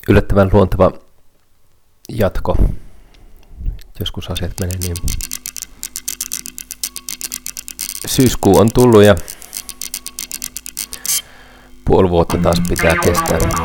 yllättävän luonteva jatko. Joskus asiat menee niin. Syyskuu on tullut ja puoli vuotta taas pitää kestää.